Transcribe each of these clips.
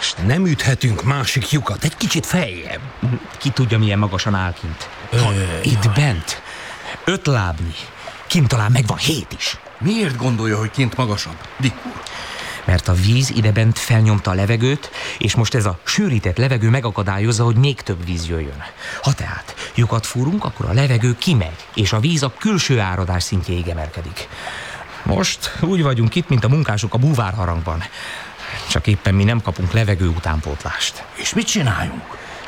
utánpótlást. Nem üthetünk másik lyukat, egy kicsit feljebb. Ki tudja, milyen magasan áll kint. Itt bent 5 lábnyi. Kint talán megvan 7 is. Miért gondolja, hogy kint magasabb, Dick úr? Mert a víz idebent felnyomta a levegőt, és most ez a sűrített levegő megakadályozza, hogy még több víz jöjjön. Ha tehát lyukat fúrunk, akkor a levegő kimegy, és a víz a külső áradás szintjéig emelkedik. Most úgy vagyunk itt, mint a munkások a búvárharangban. Csak éppen mi nem kapunk levegő utánpótlást. És mit csináljunk?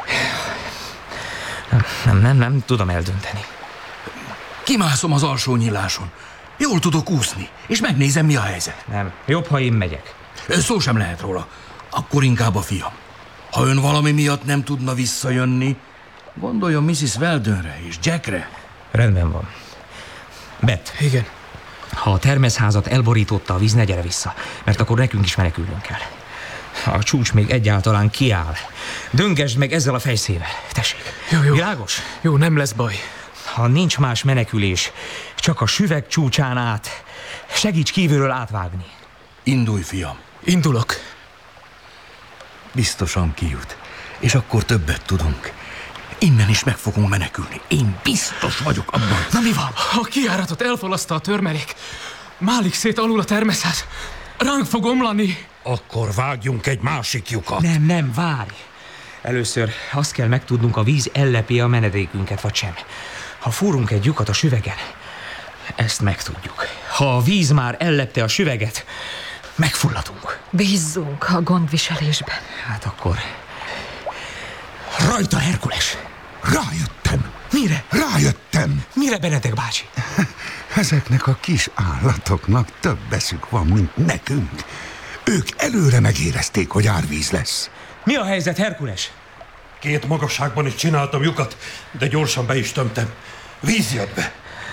Nem tudom eldönteni. Kimászom az alsó nyíláson. Jól tudok úszni, és megnézem, mi a helyzet. Nem, jobb, ha én megyek. Szó sem lehet róla. Akkor inkább a fiam. Ha ön valami miatt nem tudna visszajönni, gondoljon Mrs. Weldonre és Jackre. Rendben van. Bet. Igen. Ha a termeszházat elborította a víz, ne gyere vissza, mert akkor nekünk is menekülnünk kell. A csúcs még egyáltalán kiáll. Döngesd meg ezzel a fejszével. Tessék. Jó. Világos? Jó, nem lesz baj. Ha nincs más menekülés, csak a süveg csúcsán át, segíts kívülről átvágni. Indulj, fiam. Indulok. Biztosan kijut. És akkor többet tudunk. Innen is meg fogunk menekülni. Én biztos vagyok abban. Na mi van? A kijáratot elfolaszta a törmelék. Málik szét alul a termeszház. Ránk fog omlani. Akkor vágjunk egy másik lyukat. Nem, várj. Először azt kell megtudnunk, a víz ellepi a menedékünket, vagy sem. Ha fúrunk egy lyukat a süvegen, ezt megtudjuk. Ha a víz már ellepte a süveget, megfulladunk. Bízzunk a gondviselésben. Hát akkor... Rajta, Herkules! Rájöttem! Mire? Rájöttem! Mire, Benedek bácsi? Ezeknek a kis állatoknak több eszük van, mint nekünk. Ők előre megérezték, hogy árvíz lesz. Mi a helyzet, Herkules? 2 magasságban is csináltam lyukat, de gyorsan be is tömtem. Víz jött be.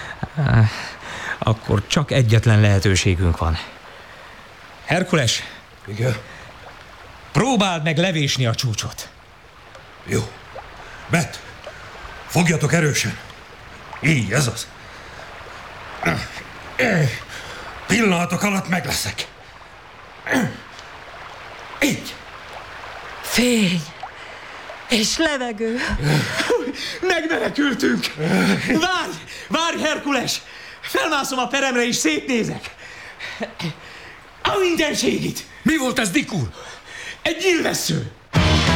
Akkor csak egyetlen lehetőségünk van. Herkules, Igen? próbáld meg levésni a csúcsot. Jó. Bet, fogjatok erősen. Így, ez az. Pillanatok alatt meg leszek. Így. Fény és levegő. Megmenekültünk! Várj, Herkules! Felmászom a peremre és szétnézek. A mindenségit! Mi volt ez, Dick úr? Egy nyílvessző!